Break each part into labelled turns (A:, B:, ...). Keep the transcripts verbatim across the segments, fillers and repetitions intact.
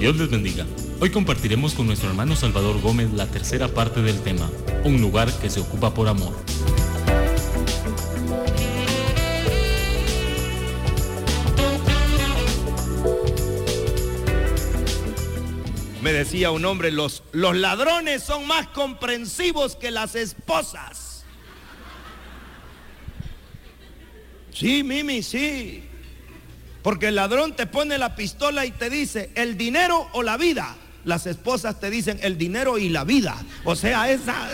A: Dios les bendiga. Hoy compartiremos con nuestro hermano Salvador Gómez la tercera parte del tema, un lugar que se ocupa por amor.
B: Me decía un hombre, los, los ladrones son más comprensivos que las esposas. Sí, Mimi, sí. Porque el ladrón te pone la pistola y te dice, ¿el dinero o la vida? Las esposas te dicen, el dinero y la vida. O sea, esa...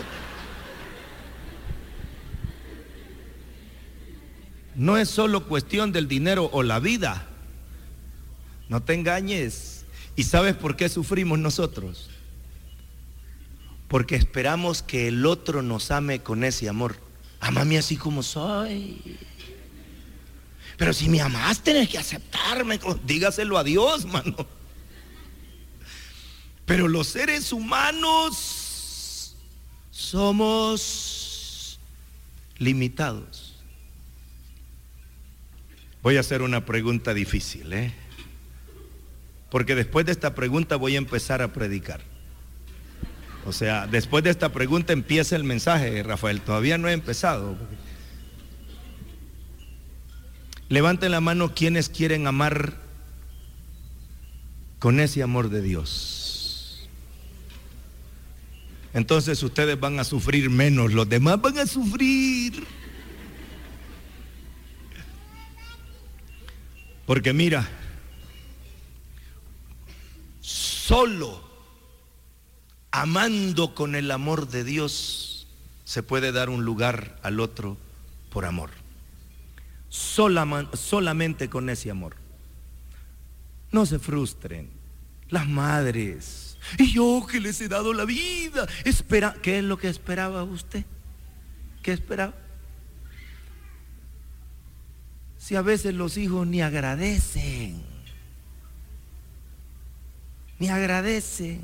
B: No es solo cuestión del dinero o la vida. No te engañes. ¿Y sabes por qué sufrimos nosotros? Porque esperamos que el otro nos ame con ese amor. Ámame así como soy. Pero si me amas, tenés que aceptarme. Dígaselo a Dios, mano. Pero los seres humanos somos limitados. Voy a hacer una pregunta difícil, ¿eh? Porque después de esta pregunta voy a empezar a predicar. O sea, después de esta pregunta empieza el mensaje, Rafael. Todavía no he empezado. Levanten la mano quienes quieren amar con ese amor de Dios. Entonces ustedes van a sufrir menos, los demás van a sufrir. Porque mira, solo amando con el amor de Dios se puede dar un lugar al otro por amor. Sola, solamente con ese amor. No se frustren. Las madres. Y yo que les he dado la vida. Espera, ¿qué es lo que esperaba usted? ¿Qué esperaba? Si a veces los hijos ni agradecen. Ni agradecen.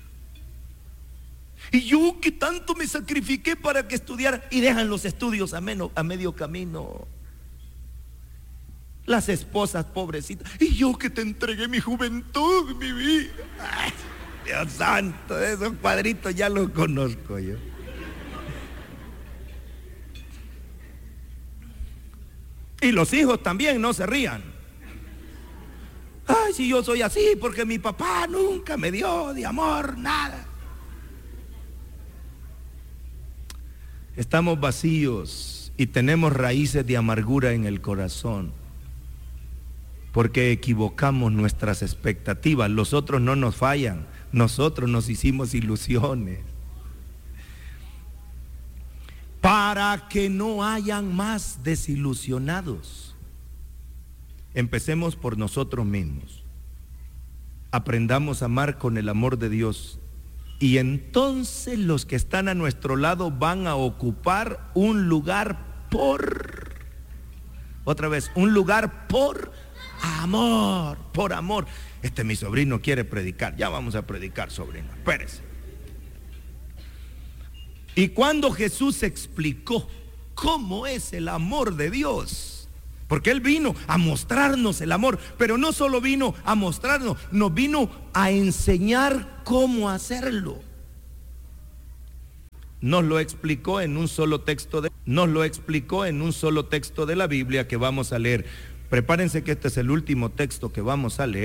B: Y yo que tanto me sacrifiqué para que estudiara y dejan los estudios a, menos, a medio camino. Las esposas pobrecitas. Y yo que te entregué mi juventud, mi vida. Ay, Dios santo, esos cuadritos ya los conozco yo. Y los hijos también, no se rían. Ay, si yo soy así, porque mi papá nunca me dio de amor, nada. Estamos vacíos y tenemos raíces de amargura en el corazón, porque equivocamos nuestras expectativas. Los otros no nos fallan, nosotros nos hicimos ilusiones. Para que no hayan más desilusionados, empecemos por nosotros mismos. Aprendamos a amar con el amor de Dios. Y entonces los que están a nuestro lado van a ocupar un lugar por, otra vez, un lugar por amor, por amor. Este mi sobrino quiere predicar, ya vamos a predicar, sobrino, espérese. Y cuando Jesús explicó cómo es el amor de Dios, porque Él vino a mostrarnos el amor, pero no solo vino a mostrarnos, nos vino a enseñar cómo hacerlo. Nos lo explicó en un solo texto de, nos lo explicó en un solo texto de la Biblia que vamos a leer. Prepárense que este es el último texto que vamos a leer.